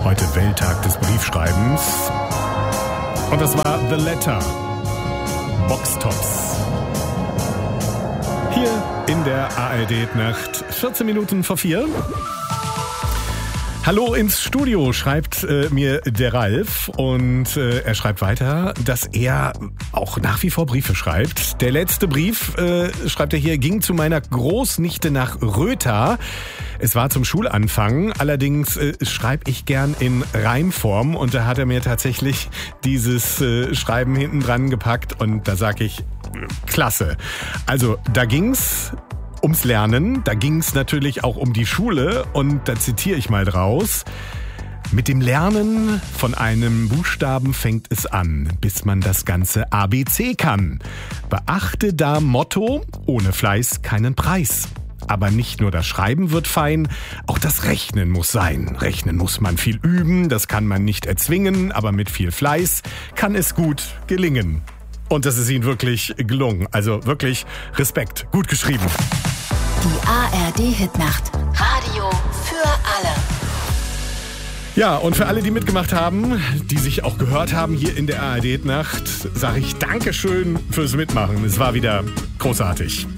Heute Welttag des Briefschreibens. Und das war The Letter. Boxtops. Hier in der ARD-Nacht, 14 Minuten vor 4. Hallo ins Studio, schreibt mir der Ralf, und er schreibt weiter, dass er auch nach wie vor Briefe schreibt. Der letzte Brief, schreibt er hier, ging zu meiner Großnichte nach Rötha. Es war zum Schulanfang, allerdings schreibe ich gern in Reimform, und da hat er mir tatsächlich dieses Schreiben hinten dran gepackt, und da sag ich, klasse. Also da ging's ums Lernen, da ging es natürlich auch um die Schule, und da zitiere ich mal draus. Mit dem Lernen von einem Buchstaben fängt es an, bis man das ganze ABC kann. Beachte da Motto, ohne Fleiß keinen Preis. Aber nicht nur das Schreiben wird fein, auch das Rechnen muss sein. Rechnen muss man viel üben, das kann man nicht erzwingen, aber mit viel Fleiß kann es gut gelingen. Und das ist Ihnen wirklich gelungen. Also wirklich Respekt, gut geschrieben. Die ARD-Hitnacht. Radio für alle. Ja, und für alle, die mitgemacht haben, die sich auch gehört haben hier in der ARD-Nacht, sage ich Dankeschön fürs Mitmachen. Es war wieder großartig.